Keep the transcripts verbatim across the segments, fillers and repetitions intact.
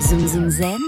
Zoom Zoom Zen,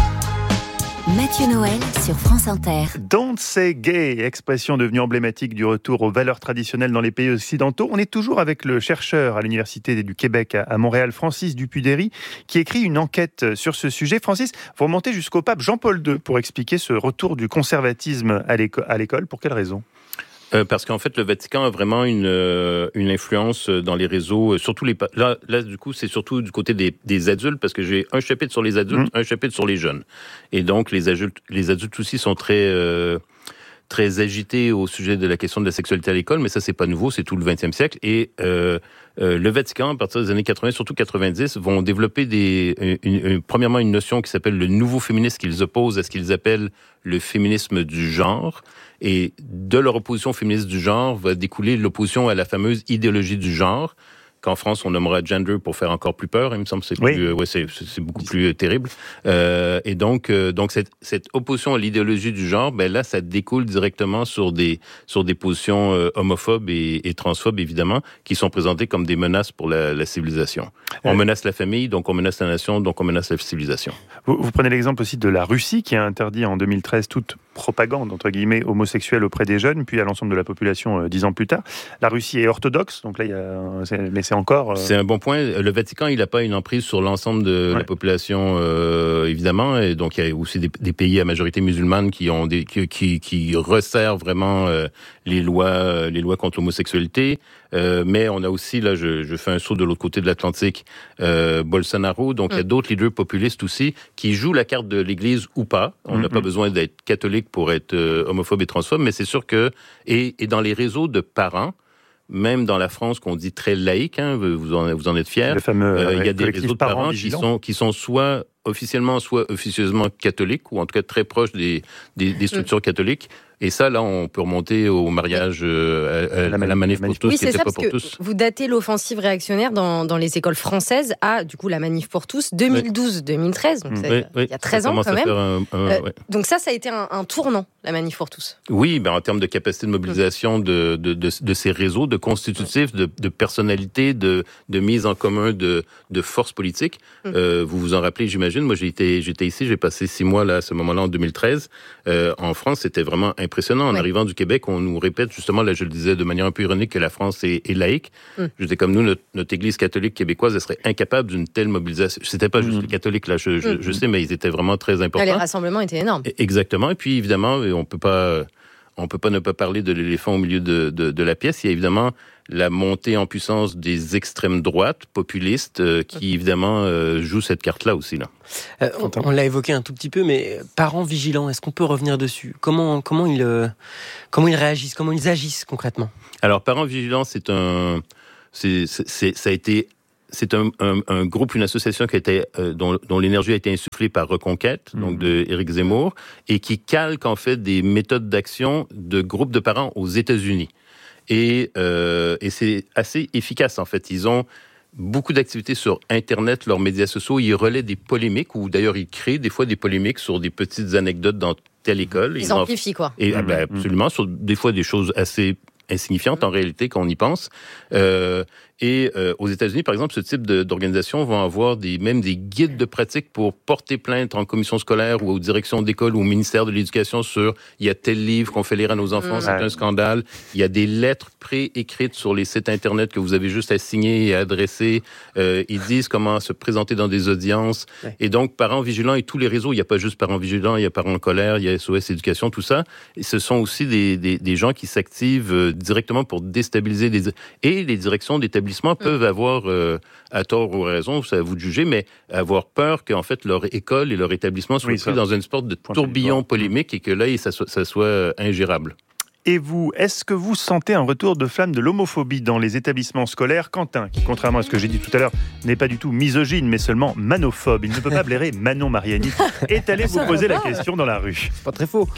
Mathieu Noël sur France Inter. Don't say gay, expression devenue emblématique du retour aux valeurs traditionnelles dans les pays occidentaux. On est toujours avec le chercheur à l'Université du Québec à Montréal, Francis Dupuy-Derry, qui écrit une enquête sur ce sujet. Francis, vous remontez jusqu'au pape Jean-Paul deux pour expliquer ce retour du conservatisme à l'école. Pour quelle raison ? Euh, parce qu'en fait, le Vatican a vraiment une euh, une influence dans les réseaux, euh, surtout les là là du coup c'est surtout du côté des des adultes parce que j'ai un chapitre sur les adultes, mmh. un chapitre sur les jeunes, et donc les adultes les adultes aussi sont très euh, très agités au sujet de la question de la sexualité à l'école, mais ça c'est pas nouveau, c'est tout le vingtième siècle, et euh, euh, le Vatican à partir des années quatre-vingts, surtout quatre-vingt-dix, vont développer des une, une, premièrement une notion qui s'appelle le nouveau féminisme qu'ils opposent à ce qu'ils appellent le féminisme du genre. Et de leur opposition féministe du genre va découler l'opposition à la fameuse idéologie du genre, qu'en France on nommera gender pour faire encore plus peur. Il me semble que c'est, oui. plus, euh, ouais, c'est, c'est beaucoup plus euh, terrible. Euh, et donc, euh, donc cette, cette opposition à l'idéologie du genre, ben là, ça découle directement sur des sur des positions euh, homophobes et, et transphobes, évidemment, qui sont présentées comme des menaces pour la, la civilisation. On euh... menace la famille, donc on menace la nation, donc on menace la civilisation. Vous, vous prenez l'exemple aussi de la Russie, qui a interdit en deux mille treize toute propagande, entre guillemets, homosexuelle auprès des jeunes, puis à l'ensemble de la population euh, dix ans plus tard. La Russie est orthodoxe, donc là, il y a... C'est... mais c'est encore... Euh... C'est un bon point. Le Vatican, il n'a pas une emprise sur l'ensemble de ouais. la population, euh, évidemment, et donc il y a aussi des, des pays à majorité musulmane qui ont des qui qui, qui resserrent vraiment euh, les lois les lois contre l'homosexualité. Euh, mais on a aussi, là, je, je fais un saut de l'autre côté de l'Atlantique, euh, Bolsonaro. Donc, il mm. y a d'autres leaders populistes aussi qui jouent la carte de l'Église ou pas. On n'a mm-hmm. pas besoin d'être catholique pour être euh, homophobe et transphobe, mais c'est sûr que... Et, et dans les réseaux de parents, même dans la France qu'on dit très laïque, hein, vous, en, vous en êtes fiers, le fameux, euh, il y a des réseaux de parents, parents qui sont, qui sont soit officiellement, soit officieusement catholiques, ou en tout cas très proches des, des, des structures mm. catholiques. Et ça, là, on peut remonter au mariage, euh, à, à, à la manif pour tous, oui, qui n'était ça, pas pour tous. Vous datez l'offensive réactionnaire dans, dans les écoles françaises à, du coup, la manif pour tous, deux mille douze deux mille treize, donc mmh. ça, oui, oui, il y a treize ans quand même. Un, un, euh, ouais. Donc ça, ça a été un, un tournant, la manif pour tous. Oui, ben en termes de capacité de mobilisation mmh. de, de, de, de ces réseaux, de constitutifs, de, de personnalités, de, de mise en commun de, de forces politiques. Mmh. Euh, vous vous en rappelez, j'imagine. Moi, j'ai été, j'étais ici, j'ai passé six mois là, à ce moment-là, en deux mille treize. Euh, en France, c'était vraiment impressionnant. En oui. arrivant du Québec, on nous répète justement, là je le disais de manière un peu ironique, que la France est, est laïque. Mm. Je disais comme nous, notre, notre Église catholique québécoise, elle serait incapable d'une telle mobilisation. C'était pas juste mm. les catholiques, là, je, je, mm. je sais, mais ils étaient vraiment très importants. Les rassemblements étaient énormes. Exactement. Et puis évidemment, on peut pas, on peut pas ne pas parler de l'éléphant au milieu de, de, de la pièce. Il y a évidemment la montée en puissance des extrêmes droites populistes euh, qui évidemment euh, jouent cette carte-là aussi là. Euh, on, on l'a évoqué un tout petit peu, mais parents vigilants, est-ce qu'on peut revenir dessus ? Comment comment ils euh, comment ils réagissent, comment ils agissent concrètement ? Alors parents vigilants, c'est un c'est, c'est, c'est ça a été c'est un, un, un groupe, une association qui a été, euh, dont, dont l'énergie a été insufflée par Reconquête, mmh. donc de Éric Zemmour, et qui calque en fait des méthodes d'action de groupes de parents aux États-Unis. Et, euh, et c'est assez efficace, en fait. Ils ont beaucoup d'activités sur Internet, leurs médias sociaux. Ils relaient des polémiques, ou d'ailleurs, ils créent des fois des polémiques sur des petites anecdotes dans telle école. Ils, ils amplifient, quoi. Et, mmh. ben, absolument, sur des fois des choses assez insignifiantes, mmh. en réalité, quand on y pense. Euh, Et euh, aux États-Unis, par exemple, ce type de, d'organisation vont avoir des, même des guides de pratique pour porter plainte en commission scolaire ou aux directions d'école ou au ministère de l'Éducation sur il y a tel livre qu'on fait lire à nos enfants, mmh. c'est un scandale. Il y a des lettres pré-écrites sur les sites Internet que vous avez juste à signer et à adresser. Euh, ils disent comment se présenter dans des audiences. Ouais. Et donc, Parents Vigilants et tous les réseaux, il n'y a pas juste Parents Vigilants, il y a Parents en colère, il y a S O S Éducation, tout ça. Et ce sont aussi des, des, des gens qui s'activent directement pour déstabiliser des... Et les directions d'établissements peuvent avoir, euh, à tort ou à raison, c'est à vous de juger, mais avoir peur qu'en fait leur école et leur établissement soient oui, pris dans une sorte de tourbillon polémique et que là, ça soit, ça soit ingérable. Et vous, est-ce que vous sentez un retour de flamme de l'homophobie dans les établissements scolaires ? Quentin, qui, contrairement à ce que j'ai dit tout à l'heure, n'est pas du tout misogyne, mais seulement manophobe. Il ne peut pas blairer Manon Mariani, est allé vous poser la question dans la rue. C'est pas très faux.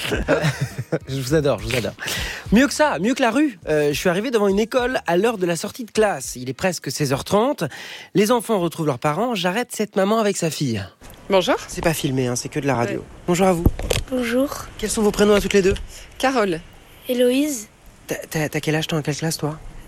Je vous adore, je vous adore. Mieux que ça, mieux que la rue. Euh, je suis arrivé devant une école à l'heure de la sortie de classe. Il est presque seize heures trente. Les enfants retrouvent leurs parents. J'arrête cette maman avec sa fille. Bonjour. C'est pas filmé, hein, c'est que de la radio. Ouais. Bonjour à vous. Bonjour. Quels sont vos prénoms à toutes les deux ? Carole. Héloïse. T'as, t'as, t'as quel âge, toi ? En quelle classe, toi ?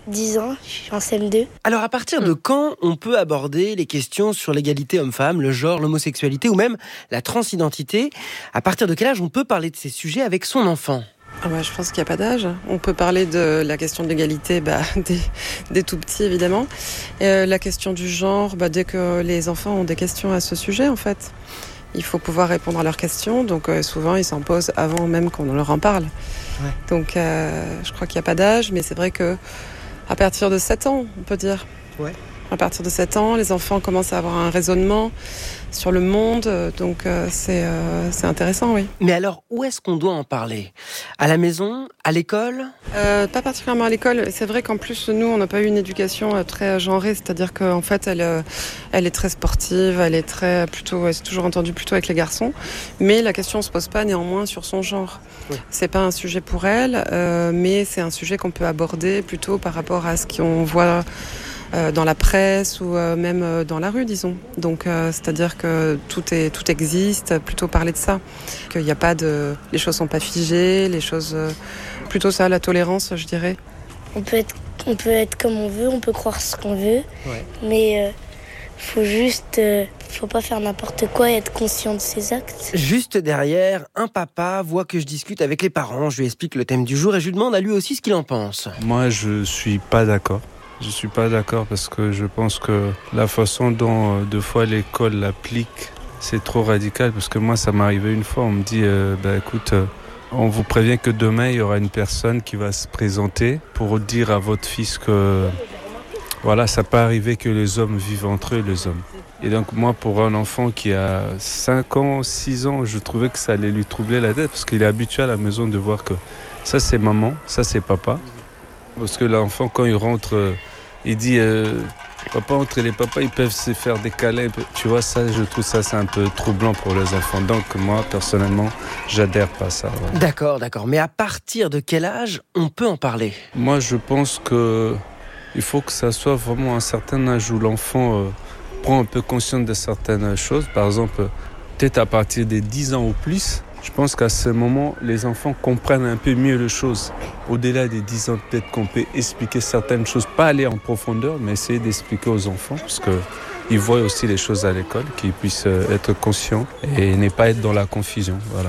dix ans, je suis en C M deux. Alors à partir de quand on peut aborder les questions sur l'égalité homme-femme, le genre, l'homosexualité ou même la transidentité? À partir de quel âge on peut parler de ces sujets avec son enfant? Ah bah, je pense qu'il n'y a pas d'âge. On peut parler de la question de l'égalité bah, des, des tout petits, évidemment. Et euh, la question du genre, bah, dès que les enfants ont des questions à ce sujet, en fait. Il faut pouvoir répondre à leurs questions. Donc euh, souvent, ils s'en posent avant même qu'on leur en parle. Ouais. Donc euh, je crois qu'il n'y a pas d'âge, mais c'est vrai que à partir de sept ans, on peut dire. Ouais. À partir de sept ans, les enfants commencent à avoir un raisonnement sur le monde, donc euh, c'est, euh, c'est intéressant, oui. Mais alors, où est-ce qu'on doit en parler? À la maison? À l'école? euh, Pas particulièrement à l'école. C'est vrai qu'en plus, nous, on n'a pas eu une éducation très genrée, c'est-à-dire qu'en fait, elle, elle est très sportive, elle est très, plutôt, elle s'est toujours entendue plutôt avec les garçons, mais la question ne se pose pas néanmoins sur son genre. Oui. C'est pas un sujet pour elle, euh, mais c'est un sujet qu'on peut aborder plutôt par rapport à ce qu'on voit dans la presse ou même dans la rue, disons. Donc, euh, c'est-à-dire que tout est, tout existe, plutôt parler de ça. Qu'il n'y a pas de, les choses sont pas figées, les choses, plutôt ça, la tolérance, je dirais. On peut être, on peut être comme on veut, on peut croire ce qu'on veut, ouais. mais euh, faut juste, euh, faut pas faire n'importe quoi et être conscient de ses actes. Juste derrière, un papa voit que je discute avec les parents, je lui explique le thème du jour et je lui demande à lui aussi ce qu'il en pense. Moi, je suis pas d'accord. Je suis pas d'accord parce que je pense que la façon dont euh, deux fois l'école l'applique, c'est trop radical. Parce que moi, ça m'est arrivé une fois, on me dit, euh, bah, écoute, euh, on vous prévient que demain, il y aura une personne qui va se présenter pour dire à votre fils que, voilà, ça peut arriver que les hommes vivent entre eux, les hommes. Et donc moi, pour un enfant qui a cinq ans, six ans, je trouvais que ça allait lui troubler la tête parce qu'il est habitué à la maison de voir que ça, c'est maman, ça, c'est papa. Parce que l'enfant, quand il rentre, il dit euh, papa, entre les papas, ils peuvent se faire des câlins. Tu vois, ça, je trouve ça, c'est un peu troublant pour les enfants. Donc, moi, personnellement, j'adhère pas à ça. Ouais. D'accord, d'accord. Mais à partir de quel âge on peut en parler? Moi, je pense que il faut que ça soit vraiment un certain âge où l'enfant euh, prend un peu conscience de certaines choses. Par exemple, peut-être à partir des dix ans ou plus. Je pense qu'à ce moment, les enfants comprennent un peu mieux les choses. Au-delà des dix ans, peut-être qu'on peut expliquer certaines choses, pas aller en profondeur, mais essayer d'expliquer aux enfants, parce qu'ils voient aussi les choses à l'école, qu'ils puissent être conscients et ne pas être dans la confusion. Voilà.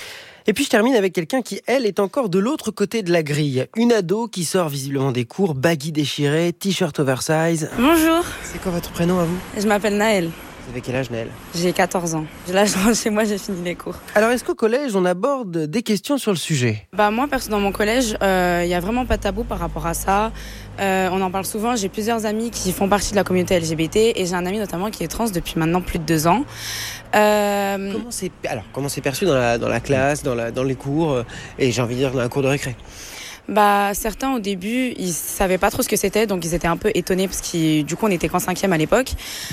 Et puis je termine avec quelqu'un qui, elle, est encore de l'autre côté de la grille. Une ado qui sort visiblement des cours, baggy déchiré, t-shirt oversize. Bonjour. C'est quoi votre prénom à vous? Je m'appelle Naël. Vous avez quel âge, Naël? J'ai quatorze ans. Là, je rentre chez moi, j'ai fini les cours. Alors, est-ce qu'au collège, on aborde des questions sur le sujet? Bah moi, perso, dans mon collège, il euh, n'y a vraiment pas de tabou par rapport à ça. Euh, on en parle souvent. J'ai plusieurs amis qui font partie de la communauté L G B T et j'ai un ami notamment qui est trans depuis maintenant plus de deux ans. Euh... Comment c'est alors comment c'est perçu dans la dans la classe, dans la dans les cours et j'ai envie de dire dans la cour de récré? Bah certains au début ils savaient pas trop ce que c'était, donc ils étaient un peu étonnés parce que du coup on était qu'en cinquième à l'époque.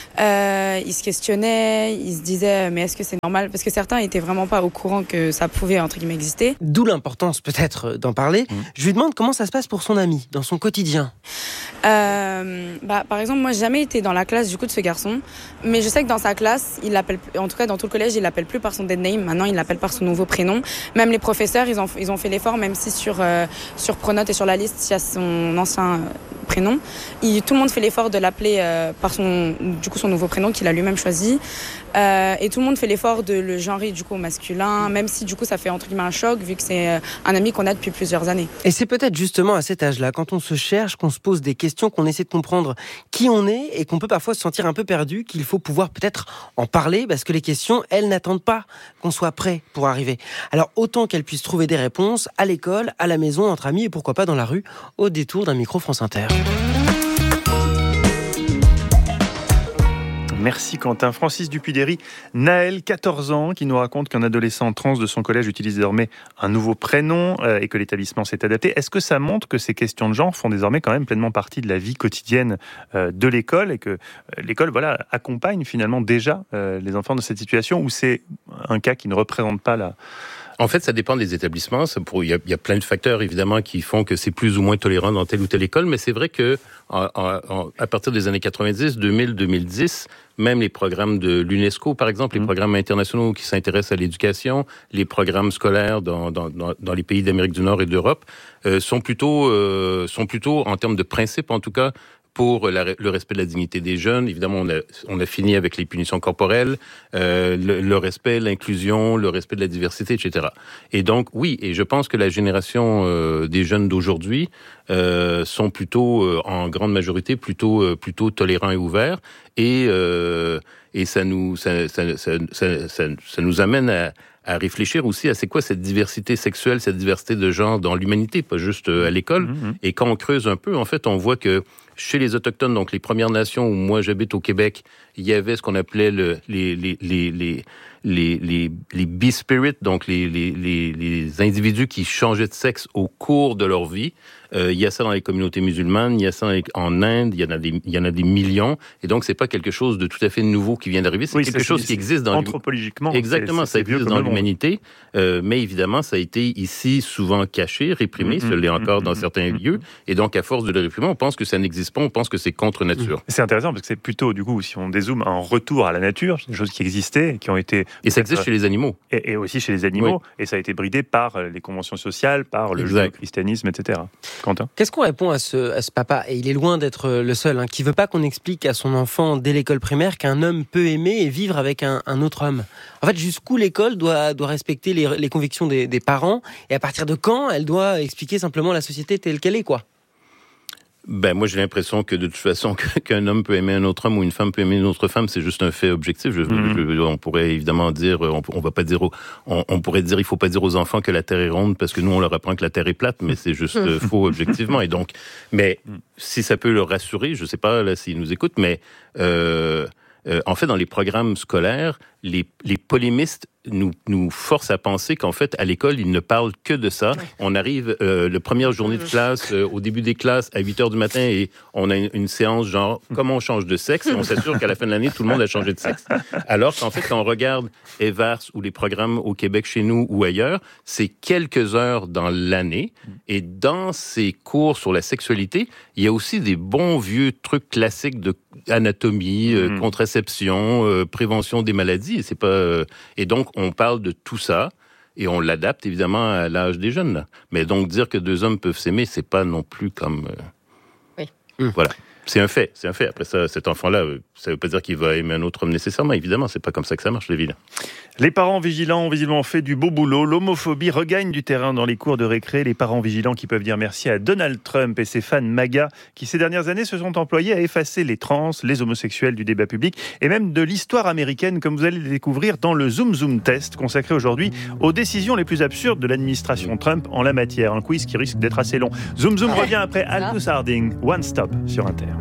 Euh, ils se questionnaient, ils se disaient mais est-ce que c'est normal, parce que certains étaient vraiment pas au courant que ça pouvait entre guillemets exister. D'où l'importance peut-être d'en parler. Mmh. Je lui demande comment ça se passe pour son ami dans son quotidien. Euh, bah par exemple moi j'ai jamais été dans la classe du coup de ce garçon, mais je sais que dans sa classe il l'appelle, en tout cas dans tout le collège il l'appelle plus par son dead name, maintenant il l'appelle par son nouveau prénom. Même les professeurs ils ont ils ont fait l'effort, même si sur euh, sur Pronote et sur la liste, il y a son ancien prénom. Il, tout le monde fait l'effort de l'appeler euh, par son, du coup, son nouveau prénom qu'il a lui-même choisi. Euh, et tout le monde fait l'effort de le genrer du coup au masculin, même si du coup ça fait entre guillemets un choc vu que c'est euh, un ami qu'on a depuis plusieurs années. Et c'est peut-être justement à cet âge-là, quand on se cherche, qu'on se pose des questions, qu'on essaie de comprendre qui on est et qu'on peut parfois se sentir un peu perdu, qu'il faut pouvoir peut-être en parler parce que les questions, elles n'attendent pas qu'on soit prêt pour arriver. Alors autant qu'elles puissent trouver des réponses à l'école, à la maison, entre amis et pourquoi pas dans la rue, au détour d'un micro France Inter. Merci Quentin. Francis Dupuy-Derry, Naël, quatorze ans, qui nous raconte qu'un adolescent trans de son collège utilise désormais un nouveau prénom euh, et que l'établissement s'est adapté. Est-ce que ça montre que ces questions de genre font désormais quand même pleinement partie de la vie quotidienne euh, de l'école et que euh, l'école voilà, accompagne finalement déjà euh, les enfants dans cette situation, ou c'est un cas qui ne représente pas la, En fait, ça dépend des établissements. Ça, pour, il, y a, il y a plein de facteurs, évidemment, qui font que c'est plus ou moins tolérant dans telle ou telle école, mais c'est vrai que en, en, à partir des années quatre-vingt-dix, deux mille, deux mille dix, même les programmes de l'UNESCO, par exemple, les mmh. programmes internationaux qui s'intéressent à l'éducation, les programmes scolaires dans, dans, dans, dans les pays d'Amérique du Nord et d'Europe, euh, sont plutôt, euh, sont plutôt, en termes de principe, en tout cas, pour la, le respect de la dignité des jeunes. Évidemment, on a, on a fini avec les punitions corporelles, euh, le, le respect, l'inclusion, le respect de la diversité, et cetera. Et donc, oui, et je pense que la génération euh, des jeunes d'aujourd'hui euh, sont plutôt, euh, en grande majorité, plutôt, euh, plutôt tolérants et ouverts. Et, euh, et ça, nous, ça, ça, ça, ça, ça, ça nous amène à... à réfléchir aussi à c'est quoi cette diversité sexuelle, cette diversité de genre dans l'humanité, pas juste à l'école. Mmh. Et quand on creuse un peu, en fait, on voit que chez les Autochtones, donc les Premières Nations où moi j'habite au Québec, il y avait ce qu'on appelait le, les, les, les, les, les, les, les B-Spirit, donc les, les, les, les individus qui changeaient de sexe au cours de leur vie. Euh, il y a ça dans les communautés musulmanes, il y a ça en Inde, il y en a des, il y en a des millions. Et donc, c'est pas quelque chose de tout à fait nouveau qui vient d'arriver, c'est oui, quelque chose qui existe dans anthropologiquement. Exactement, c'est, c'est, ça existe dans l'humanité. Euh, mais évidemment, ça a été ici souvent caché, réprimé, mm-hmm, ça l'est encore mm-hmm, dans certains mm-hmm. lieux. Et donc, à force de le réprimer, on pense que ça n'existe pas, on pense que c'est contre nature. C'est intéressant parce que c'est plutôt, du coup, si on dézoome, un retour à la nature, des choses qui existaient, qui ont été... Et ça existe chez les animaux. Et, et aussi chez les animaux. Oui. Et ça a été bridé par les conventions sociales, par le christianisme, et cetera. Quentin ? Qu'est-ce qu'on répond à ce, à ce papa, et il est loin d'être le seul, hein, qui veut pas qu'on explique à son enfant dès l'école primaire qu'un homme peut aimer et vivre avec un, un autre homme. En fait, jusqu'où l'école doit, doit respecter les, les convictions des, des parents, et à partir de quand elle doit expliquer simplement la société telle qu'elle est, quoi. Ben moi j'ai l'impression que de toute façon qu'un homme peut aimer un autre homme ou une femme peut aimer une autre femme, c'est juste un fait objectif. Je, mmh. je, on pourrait évidemment dire, on, on va pas dire, aux, on, on pourrait dire, il faut pas dire aux enfants que la Terre est ronde parce que nous on leur apprend que la Terre est plate, mais c'est juste mmh. faux objectivement. Et donc, mais mmh. si ça peut le rassurer, je sais pas là s'ils nous écoutent, mais euh, euh, en fait dans les programmes scolaires, les, les polémistes nous, nous forcent à penser qu'en fait, à l'école, ils ne parlent que de ça. Ouais. On arrive euh, la première journée de classe, euh, au début des classes, à huit heures du matin, et on a une, une séance genre « Comment on change de sexe ?» et on s'assure qu'à la fin de l'année, tout le monde a changé de sexe. Alors qu'en fait, quand on regarde Evars ou les programmes au Québec, chez nous ou ailleurs, c'est quelques heures dans l'année. Et dans ces cours sur la sexualité, il y a aussi des bons vieux trucs classiques de anatomie, euh, mmh. contraception, euh, prévention des maladies. Et c'est pas euh, et donc on parle de tout ça et on l'adapte évidemment à l'âge des jeunes. Là. Mais donc dire que deux hommes peuvent s'aimer, c'est pas non plus comme euh... oui. Voilà. C'est un fait, c'est un fait. Après ça, cet enfant-là, ça veut pas dire qu'il va aimer un autre homme nécessairement. Évidemment, c'est pas comme ça que ça marche, les villes. Les parents vigilants ont visiblement fait du beau boulot. L'homophobie regagne du terrain dans les cours de récré. Les parents vigilants qui peuvent dire merci à Donald Trump et ses fans MAGA qui, ces dernières années, se sont employés à effacer les trans, les homosexuels du débat public et même de l'histoire américaine, comme vous allez le découvrir dans le Zoom Zoom Test, consacré aujourd'hui aux décisions les plus absurdes de l'administration Trump en la matière. Un quiz qui risque d'être assez long. Zoom Zoom revient après Aldous Harding, One Stop sur Inter.